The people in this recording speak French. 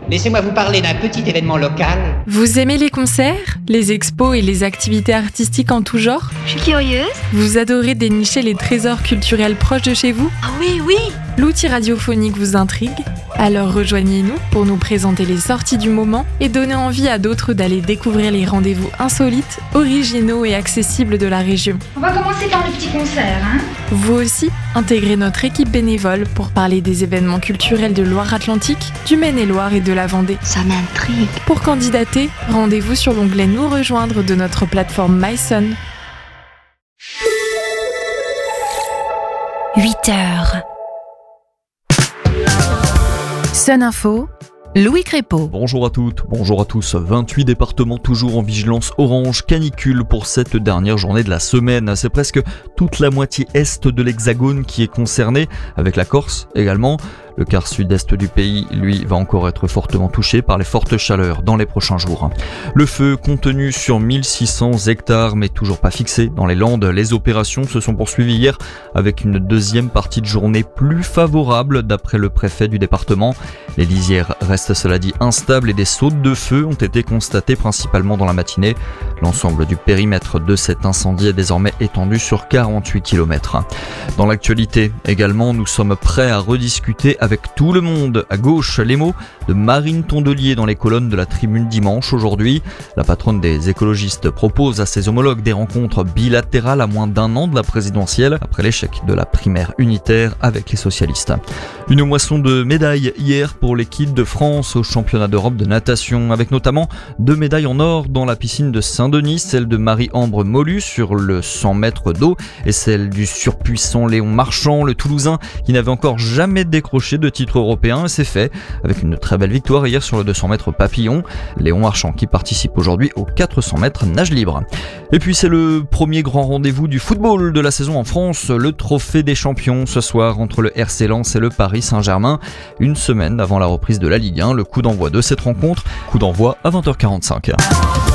Laissez-moi vous parler d'un petit événement local. Vous aimez les concerts, les expos et les activités artistiques en tout genre ? Je suis curieuse. Vous adorez dénicher les trésors culturels proches de chez vous ? Ah oui, oui. L'outil radiophonique vous intrigue ? Alors rejoignez-nous pour nous présenter les sorties du moment et donner envie à d'autres d'aller découvrir les rendez-vous insolites, originaux et accessibles de la région. On va commencer par le petit concert, hein ? Vous aussi, intégrez notre équipe bénévole pour parler des événements culturels de Loire-Atlantique, du Maine-et-Loire et de la Vendée. Ça m'intrigue. Pour candidater, rendez-vous sur l'onglet Nous rejoindre de notre plateforme MySun. 8h. Sun Info, Louis Crépeau. Bonjour à toutes, bonjour à tous. 28 départements toujours en vigilance orange canicule pour cette dernière journée de la semaine. C'est presque toute la moitié est de l'Hexagone qui est concernée, avec la Corse également. Le quart sud-est du pays, lui, va encore être fortement touché par les fortes chaleurs dans les prochains jours. Le feu contenu sur 1600 hectares, mais toujours pas fixé dans les Landes. Les opérations se sont poursuivies hier avec une deuxième partie de journée plus favorable d'après le préfet du département. Les lisières restent cela dit instables et des sautes de feu ont été constatées principalement dans la matinée. L'ensemble du périmètre de cet incendie est désormais étendu sur 48 km. Dans l'actualité également, nous sommes prêts à rediscuter avec tout le monde. À gauche, les mots de Marine Tondelier dans les colonnes de la Tribune dimanche. Aujourd'hui, la patronne des écologistes propose à ses homologues des rencontres bilatérales à moins d'un an de la présidentielle, après l'échec de la primaire unitaire avec les socialistes. Une moisson de médailles hier pour l'équipe de France au championnat d'Europe de natation, avec notamment 2 médailles en or dans la piscine de Saint-Denis, celle de Marie-Ambre Molu sur le 100 mètres d'eau et celle du surpuissant Léon Marchand, le Toulousain, qui n'avait encore jamais décroché de titre européen, et c'est fait avec une très belle victoire hier sur le 200 mètres papillon. Léon Marchand qui participe aujourd'hui aux 400 mètres nage libre. Et puis c'est le premier grand rendez-vous du football de la saison en France, le trophée des champions ce soir entre le RC Lens et le Paris Saint-Germain. Une semaine avant la reprise de la Ligue 1, le coup d'envoi de cette rencontre, coup d'envoi à 20h45.